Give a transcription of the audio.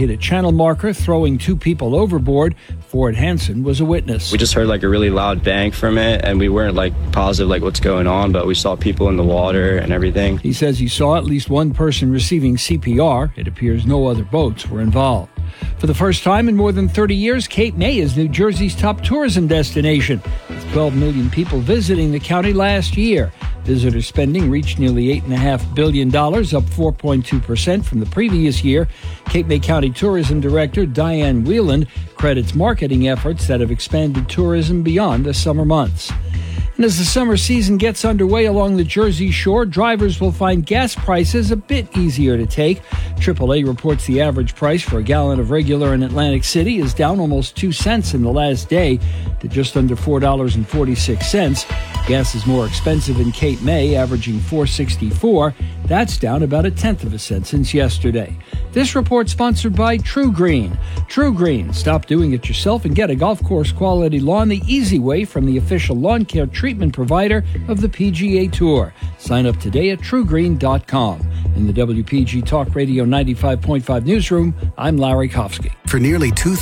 hit a channel marker, throwing 2 people overboard. Ford Hansen was a witness. We just heard a really loud bang from it, and we weren't positive what's going on, but we saw people in the water and everything. He says he saw at least one person receiving CPR. It appears no other boats were involved. For the first time in more than 30 years, Cape May is New Jersey's top tourism destination, with 12 million people visiting the county last year. Visitor spending reached nearly $8.5 billion, up 4.2% from the previous year. Cape May County Tourism Director Diane Whelan credits marketing efforts that have expanded tourism beyond the summer months. And as the summer season gets underway along the Jersey Shore, drivers will find gas prices a bit easier to take. AAA reports the average price for a gallon of regular in Atlantic City is down almost 2 cents in the last day to just under $4.46. Gas is more expensive in Cape May, averaging $4.64. That's down about 1/10 cent since yesterday. This report sponsored by True Green. True Green. Stop doing it yourself and get a golf course quality lawn the easy way from the official lawn care treatment provider of the PGA Tour. Sign up today at truegreen.com. In the WPG Talk Radio 95.5 newsroom, I'm Larry Kofsky. For nearly 2